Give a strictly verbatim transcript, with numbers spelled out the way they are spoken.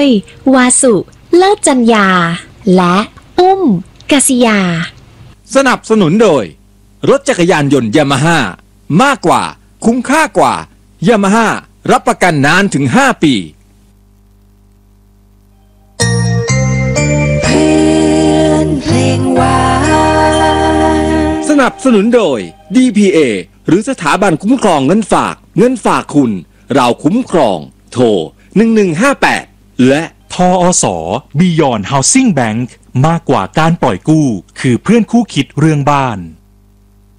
ยวาสุเลิศจัญญาและอุ้มกษิยาสนับสนุนโดยรถจักรยานยนต์ยามาฮ่ามากกว่าคุ้มค่ากว่ายามาฮ่ารับประกันนานถึงห้าปีเพื่อนเพลงหวานสนับสนุนโดย ดี พี เอ หรือสถาบันคุ้มครองเงินฝากเงินฝากคุณเราคุ้มครองโทรหนึ่งหนึ่งห้าแปดและทอส Beyond Housing Bank มากกว่าการปล่อยกู้คือเพื่อนคู่คิดเรื่องบ้าน